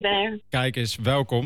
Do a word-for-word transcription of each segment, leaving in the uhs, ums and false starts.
Kijk eens, welkom.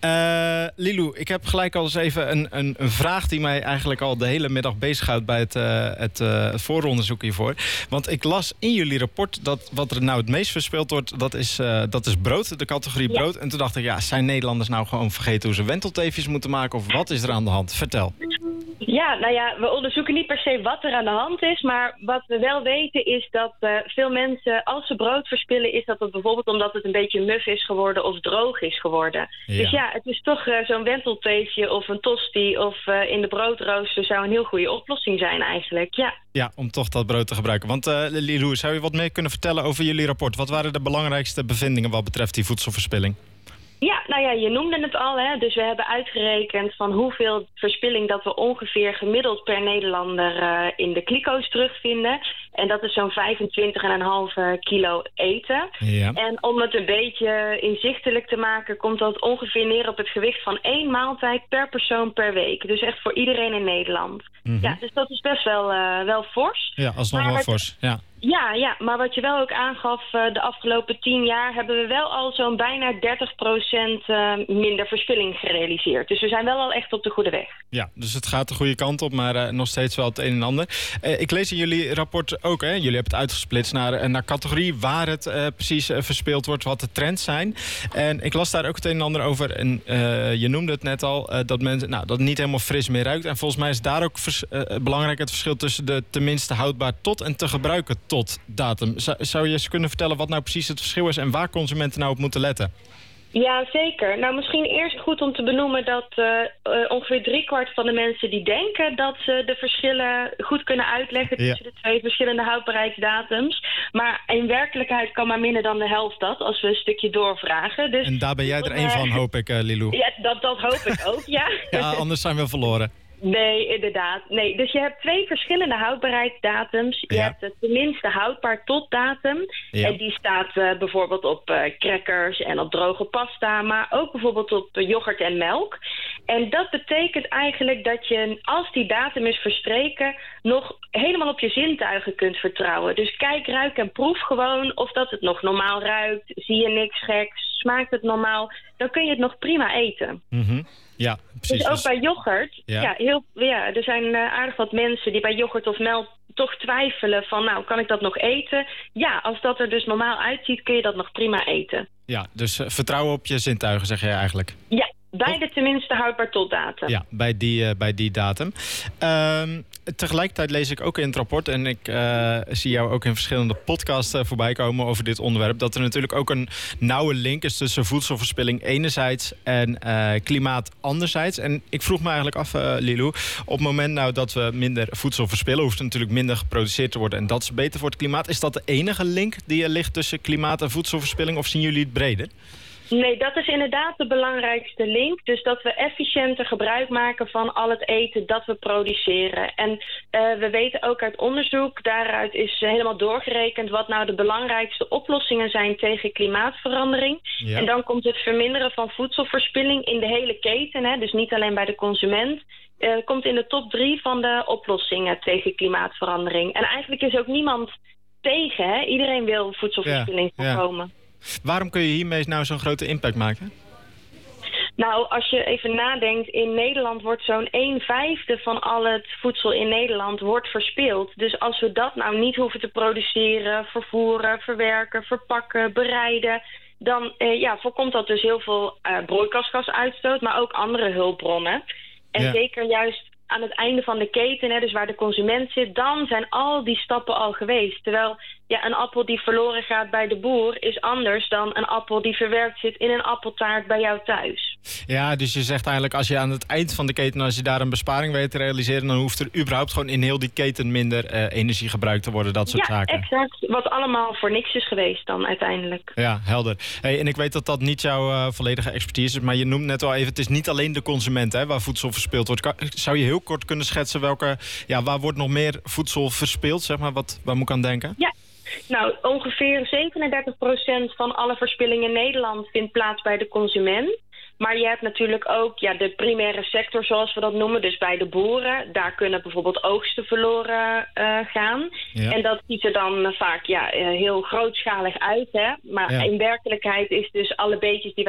Uh, Lilou, ik heb gelijk al eens even een, een, een vraag die mij eigenlijk al de hele middag bezighoudt bij het, uh, het, uh, het vooronderzoek hiervoor. Want ik las in jullie rapport dat wat er nou het meest verspeeld wordt, dat is, uh, dat is brood, de categorie ja. brood. En toen dacht ik, ja, zijn Nederlanders nou gewoon vergeten hoe ze wentelteefjes moeten maken? Of wat is er aan de hand? Vertel. Ja, nou ja, we onderzoeken niet per se wat er aan de hand is, maar wat we wel weten is dat uh, veel mensen, als ze brood verspillen, is dat het bijvoorbeeld omdat het een beetje muf is geworden of droog is geworden. Ja. Dus ja, het is toch uh, zo'n wentelteefje of een tosti of uh, in de broodrooster zou een heel goede oplossing zijn eigenlijk, ja. Ja, om toch dat brood te gebruiken. Want uh, Lilou, zou je wat meer kunnen vertellen over jullie rapport? Wat waren de belangrijkste bevindingen wat betreft die voedselverspilling? Ja, nou ja, je noemde het al, hè. Dus we hebben uitgerekend van hoeveel verspilling dat we ongeveer gemiddeld per Nederlander uh, in de kliko's terugvinden. En dat is zo'n vijfentwintig komma vijf kilo eten. Ja. En om het een beetje inzichtelijk te maken, komt dat ongeveer neer op het gewicht van één maaltijd per persoon per week. Dus echt voor iedereen in Nederland. Mm-hmm. Ja, dus dat is best wel, uh, wel fors. Ja, alsnog wel fors, ja. Ja, ja, maar wat je wel ook aangaf, uh, de afgelopen tien jaar hebben we wel al zo'n bijna dertig procent uh, minder verspilling gerealiseerd. Dus we zijn wel al echt op de goede weg. Ja, dus het gaat de goede kant op, maar uh, nog steeds wel het een en ander. Uh, ik lees in jullie rapport ook, hè, jullie hebben het uitgesplitst naar, uh, naar categorie waar het uh, precies uh, verspild wordt, wat de trends zijn. En ik las daar ook het een en ander over. En uh, je noemde het net al, uh, dat, mensen, nou, dat het niet helemaal fris meer ruikt. En volgens mij is daar ook vers, uh, belangrijk het verschil tussen de tenminste houdbaar tot en te gebruiken tot datum. Zou je eens kunnen vertellen wat nou precies het verschil is en waar consumenten nou op moeten letten? Ja, zeker. Nou, misschien eerst goed om te benoemen dat uh, uh, ongeveer driekwart van de mensen die denken dat ze de verschillen goed kunnen uitleggen tussen ja. de twee verschillende houdbaarheidsdatums. Maar in werkelijkheid kan maar minder dan de helft dat, als we een stukje doorvragen. Dus, en daar ben jij er één uh, van, hoop ik, uh, Lilou. Ja, dat, dat hoop ik ook, ja. Ja, anders zijn we verloren. Nee, inderdaad. Nee, dus je hebt twee verschillende houdbaarheidsdatums. Je ja. hebt de tenminste houdbaar tot datum. Ja. En die staat uh, bijvoorbeeld op uh, crackers en op droge pasta, maar ook bijvoorbeeld op uh, yoghurt en melk. En dat betekent eigenlijk dat je, als die datum is verstreken, nog helemaal op je zintuigen kunt vertrouwen. Dus kijk, ruik en proef gewoon of dat het nog normaal ruikt. Zie je niks geks? Smaakt het normaal? Dan kun je het nog prima eten. Mm-hmm. Ja, precies. Dus ook bij yoghurt, ja. Ja, heel, ja, er zijn uh, aardig wat mensen die bij yoghurt of melk toch twijfelen van, nou, kan ik dat nog eten? Ja, als dat er dus normaal uitziet, kun je dat nog prima eten. Ja, dus uh, vertrouwen op je zintuigen, zeg jij eigenlijk? Ja, bij de tenminste houdbaar tot datum. Ja, bij die, uh, bij die datum. Uh, tegelijkertijd lees ik ook in het rapport, en ik uh, zie jou ook in verschillende podcasts uh, voorbij komen over dit onderwerp, dat er natuurlijk ook een nauwe link is tussen voedselverspilling enerzijds en uh, klimaat anderzijds. En ik vroeg me eigenlijk af, uh, Lilou, op het moment nou dat we minder voedsel verspillen, hoeft er natuurlijk minder geproduceerd te worden en dat is beter voor het klimaat. Is dat de enige link die er ligt tussen klimaat en voedselverspilling, of zien jullie het breder? Nee, dat is inderdaad de belangrijkste link. Dus dat we efficiënter gebruik maken van al het eten dat we produceren. En uh, we weten ook uit onderzoek, daaruit is helemaal doorgerekend wat nou de belangrijkste oplossingen zijn tegen klimaatverandering. Ja. En dan komt het verminderen van voedselverspilling in de hele keten, hè, dus niet alleen bij de consument. Uh, komt in de top drie van de oplossingen tegen klimaatverandering. En eigenlijk is ook niemand tegen, hè? Iedereen wil voedselverspilling ja, voorkomen. Ja. Waarom kun je hiermee nou zo'n grote impact maken? Nou, als je even nadenkt, in Nederland wordt zo'n een vijfde van al het voedsel in Nederland wordt verspild. Dus als we dat nou niet hoeven te produceren, vervoeren, verwerken, verpakken, bereiden, dan uh, ja, voorkomt dat dus heel veel uh, broeikasgasuitstoot, maar ook andere hulpbronnen. En ja. zeker juist aan het einde van de keten, hè, dus waar de consument zit, dan zijn al die stappen al geweest. Terwijl ja, een appel die verloren gaat bij de boer is anders dan een appel die verwerkt zit in een appeltaart bij jou thuis. Ja, dus je zegt eigenlijk, als je aan het eind van de keten, als je daar een besparing weet te realiseren, dan hoeft er überhaupt gewoon in heel die keten minder uh, energie gebruikt te worden, dat soort ja, zaken. Ja, exact. Wat allemaal voor niks is geweest dan uiteindelijk. Ja, helder. Hey, en ik weet dat dat niet jouw uh, volledige expertise is, maar je noemt net al even, het is niet alleen de consument, hè, waar voedsel verspild wordt. Kan, zou je heel kort kunnen schetsen welke, ja, waar wordt nog meer voedsel verspild, zeg maar, wat, waar moet ik aan denken? Ja. Nou, ongeveer zevenendertig procent van alle verspilling in Nederland vindt plaats bij de consument. Maar je hebt natuurlijk ook ja, de primaire sector, zoals we dat noemen. Dus bij de boeren, daar kunnen bijvoorbeeld oogsten verloren uh, gaan. Ja. En dat ziet er dan uh, vaak ja, uh, heel grootschalig uit. Hè? Maar ja. in werkelijkheid is dus alle beetjes die